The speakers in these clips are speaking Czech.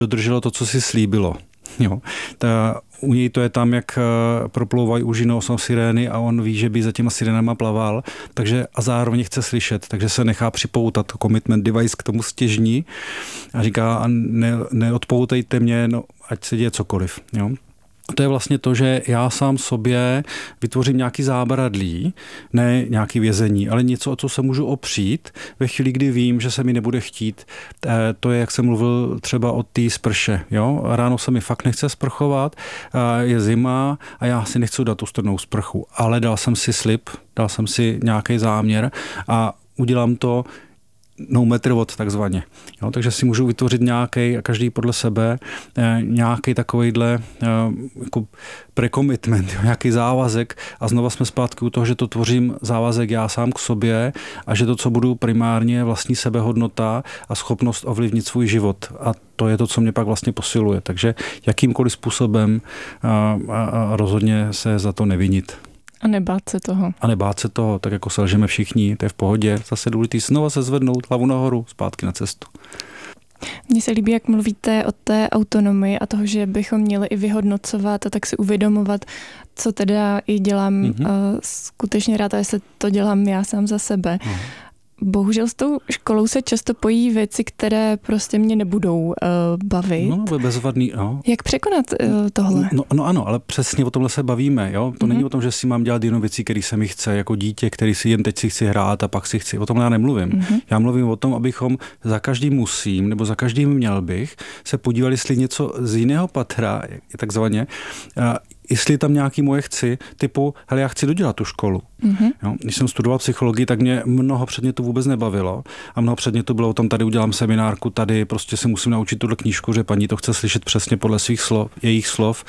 dodrželo to, co si slíbilo. Jo. U něj to je tam, jak proplouvají úžinou, jsou sirény a on ví, že by za těma sirénama plaval, takže a zároveň chce slyšet, takže se nechá připoutat commitment device k tomu stěžní a říká, neodpoutejte mě, no, ať se děje cokoliv. Jo. To je vlastně to, že já sám sobě vytvořím nějaký zábradlí, ne nějaký vězení, ale něco, o co se můžu opřít ve chvíli, kdy vím, že se mi nebude chtít. To je, jak jsem mluvil třeba o té sprše. Jo? Ráno se mi fakt nechce sprchovat, je zima a já si nechci dát tu studenou sprchu, ale dal jsem si slib, dal jsem si nějaký záměr a udělám to no matter what, takzvaně. Jo, takže si můžu vytvořit nějaký, každý podle sebe, nějaký takovejhle jako pre-commitment, nějaký závazek a znova jsme zpátky u toho, že to tvořím závazek já sám k sobě a že to, co budu primárně, je vlastní sebehodnota a schopnost ovlivnit svůj život. A to je to, co mě pak vlastně posiluje. Takže jakýmkoliv způsobem rozhodně se za to nevinit. A nebát se toho. A nebát se toho, tak jako selžeme všichni, to je v pohodě. Zase důležitý znova se zvednout, hlavu nahoru, zpátky na cestu. Mně se líbí, jak mluvíte o té autonomii a toho, že bychom měli i vyhodnocovat a tak si uvědomovat, co teda i dělám skutečně rád a jestli to dělám já sám za sebe. Bohužel s tou školou se často pojí věci, které prostě mě nebudou bavit. No, bezvadný, no. Jak překonat tohle? No ano, ale přesně o tomhle se bavíme, jo. To není o tom, že si mám dělat jenom věci, které se mi chce, jako dítě, který si jen teď si chci hrát a pak si chci. O tomhle já nemluvím. Já mluvím o tom, abychom za každým musím, nebo za každým měl bych se podívali, jestli něco z jiného patra, takzvaně, jestli tam nějaký moje chci, typu, hele, já chci dodělat tu školu. Jo, když jsem studoval psychologii, tak mě mnoho předmětů vůbec nebavilo a mnoho předmětů bylo o tom, tady udělám seminárku, tady prostě se musím naučit tuhle knížku, že paní to chce slyšet přesně podle svých slov, jejich slov,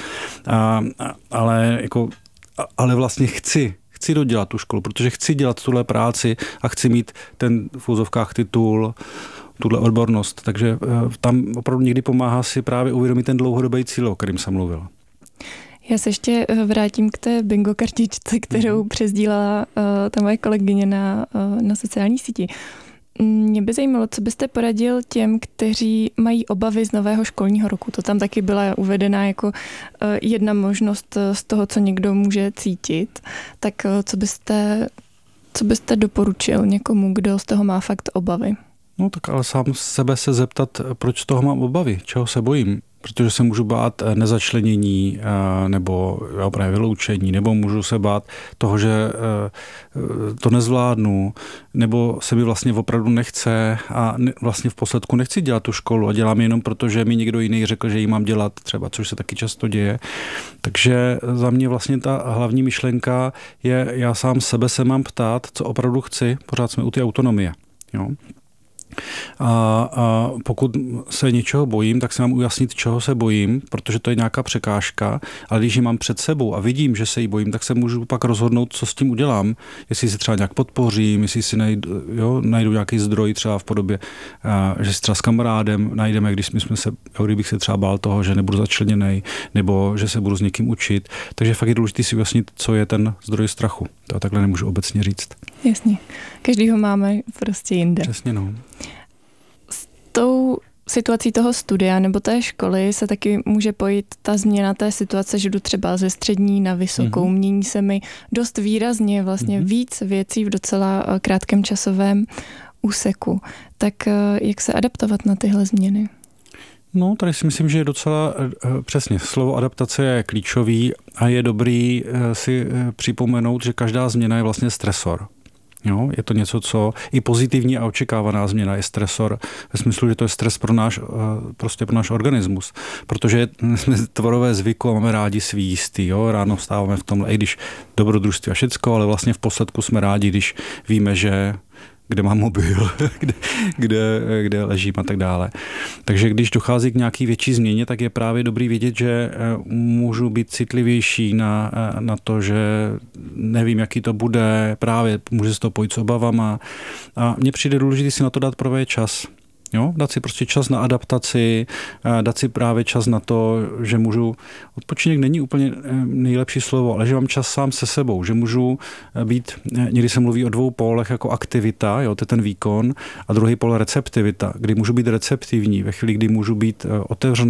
ale vlastně chci dodělat tu školu, protože chci dělat tuhle práci a chci mít ten v úzovkách titul, tuhle odbornost. Takže tam opravdu někdy pomáhá si právě uvědomit ten dlouhodobý cíl, o kterým jsem mluvil. Já se ještě vrátím k té bingo kartičce, kterou přesdílala ta moje kolegyně na sociální síti. Mě by zajímalo, co byste poradil těm, kteří mají obavy z nového školního roku. To tam taky byla uvedena jako jedna možnost z toho, co někdo může cítit. Tak co byste doporučil někomu, kdo z toho má fakt obavy? No tak ale sám sebe se zeptat, proč z toho mám obavy, čeho se bojím. Protože se můžu bát nezačlenění nebo právě vyloučení, nebo můžu se bát toho, že to nezvládnu, nebo se mi vlastně opravdu nechce a vlastně v posledku nechci dělat tu školu a dělám jenom proto, že mi někdo jiný řekl, že ji mám dělat třeba, což se taky často děje. Takže za mě vlastně ta hlavní myšlenka je, já sám sebe se mám ptát, co opravdu chci, pořád jsme u té autonomie. Jo? A pokud se něčeho bojím, tak se mám ujasnit, čeho se bojím, protože to je nějaká překážka, ale když ji mám před sebou a vidím, že se jí bojím, tak se můžu pak rozhodnout, co s tím udělám. Jestli se třeba nějak podpořím, jestli si najdu nějaký zdroj třeba v podobě, že si třeba s kamarádem najdeme, kdybych se třeba bál toho, že nebudu začleněnej, nebo že se budu s někým učit. Takže fakt je důležité si ujasnit, co je ten zdroj strachu. To takhle nemůžu obecně říct. Jasně. Každý ho máme prostě jinde. Přesně, no. S tou situací toho studia nebo té školy se taky může pojít ta změna té situace, že jdu třeba ze střední na vysokou. Mění se mi dost výrazně vlastně víc věcí v docela krátkém časovém úseku. Tak jak se adaptovat na tyhle změny? No, tady si myslím, že je docela přesně. Slovo adaptace je klíčový a je dobrý si připomenout, že každá změna je vlastně stresor. Jo, je to něco, co i pozitivní a očekávaná změna je stresor ve smyslu, že to je stres pro náš organismus, protože jsme tvorové zvyku a máme rádi svý jistý. Jo? Ráno vstáváme v tomhle, i když dobrodružství a všecko, ale vlastně v posledku jsme rádi, když víme, že kde mám mobil, kde ležím a tak dále. Takže když dochází k nějaký větší změně, tak je právě dobrý vědět, že můžu být citlivější na to, že nevím, jaký to bude, právě může se to pojít s obavama. A mně přijde důležité si na to dát pravý čas. Jo? Dát si prostě čas na adaptaci, dát si právě čas na to, že můžu, odpočinek není úplně nejlepší slovo, ale že mám čas sám se sebou, že můžu být, někdy se mluví o 2 pólech jako aktivita, jo, to je ten výkon, a druhý pól receptivita, kdy můžu být receptivní, ve chvíli, kdy můžu být otevřený